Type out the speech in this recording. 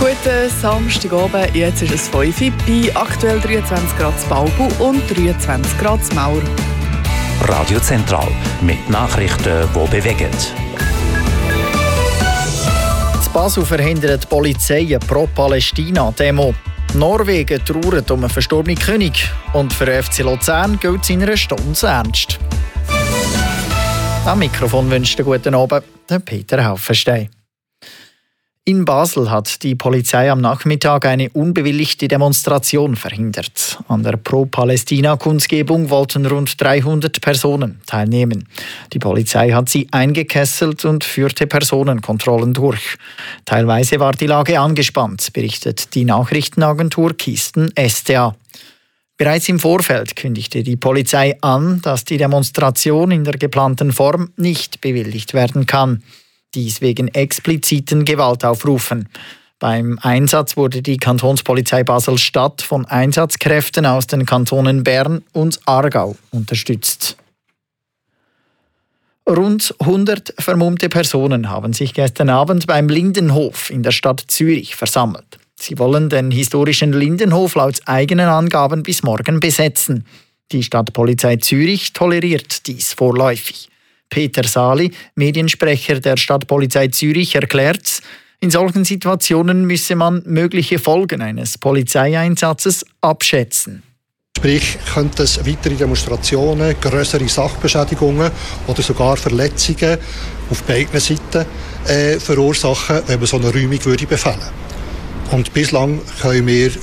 Guten Samstagabend, jetzt ist es 5 Uhr, bei aktuell 23 Grad in Baubu und 23 Grad in Mauer. Radio Zentral mit Nachrichten, die bewegen. In Basel verhindert die Polizei eine Pro-Palästina-Demo. Norwegen trauert um einen verstorbenen König. Und für FC Luzern gilt es in einer Stunde ernst. Am Mikrofon wünscht einen guten Abend Peter Haufenstein. In Basel hat die Polizei am Nachmittag eine unbewilligte Demonstration verhindert. An der Pro-Palästina-Kundgebung wollten rund 300 Personen teilnehmen. Die Polizei hat sie eingekesselt und führte Personenkontrollen durch. Teilweise war die Lage angespannt, berichtet die Nachrichtenagentur Kisten-STA. Bereits im Vorfeld kündigte die Polizei an, dass die Demonstration in der geplanten Form nicht bewilligt werden kann. Dies wegen expliziten Gewaltaufrufen. Beim Einsatz wurde die Kantonspolizei Basel-Stadt von Einsatzkräften aus den Kantonen Bern und Aargau unterstützt. Rund 100 vermummte Personen haben sich gestern Abend beim Lindenhof in der Stadt Zürich versammelt. Sie wollen den historischen Lindenhof laut eigenen Angaben bis morgen besetzen. Die Stadtpolizei Zürich toleriert dies vorläufig. Peter Sali, Mediensprecher der Stadtpolizei Zürich, erklärt, in solchen Situationen müsse man mögliche Folgen eines Polizeieinsatzes abschätzen. Sprich, könnte es weitere Demonstrationen, grössere Sachbeschädigungen oder sogar Verletzungen auf beiden Seiten verursachen, wenn man so eine Räumung befehlen würde. Und bislang können wir